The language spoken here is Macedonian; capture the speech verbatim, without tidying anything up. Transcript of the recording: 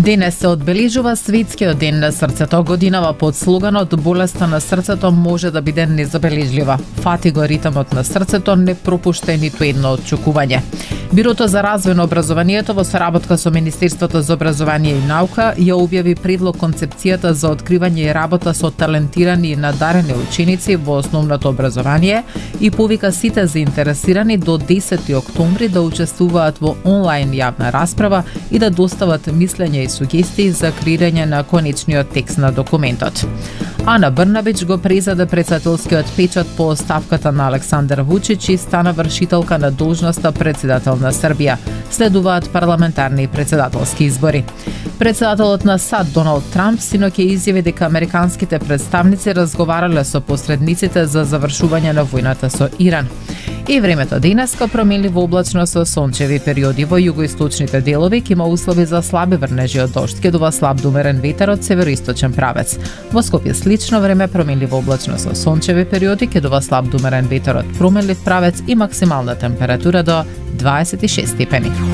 Денес се одбележува Светскиот ден на срцето. Годинава под слоганот "Болеста на срцето може да биде незабележлива. Фати го ритмот на срцето, не пропуште ниту едно отчекување". Бирото за развој на образованието во соработка со Министерството за образование и наука ја објави предлог концепцијата за откривање и работа со талентирани и надарени ученици во основното образование и повика сите заинтересирани до десети октомври да учествуваат во онлайн јавна расправа и да достават мислења и сугестии за креирање на конечниот текст на документот. Ана Брнабич го презаде председателскиот печат по оставката на Александар Вучич и стана вршителка на должноста председател на Србија. Следуваат парламентарни и председателски избори. Председателот на САД Доналд Трамп синоќ изјави дека американските представници разговарале со посредниците за завршување на војната со Иран. И времето денеска променливо облачно со сончеви периоди во југоисточните делови, ќе има услови за слаби врнежи од дожд, ќе дува слаб до умерен ветер од североисточен правец. Во Скопје слично време, променливо облачно со сончеви периоди, ќе дува слаб до умерен ветер од променлив правец и максимална температура до дваесет и шест степени.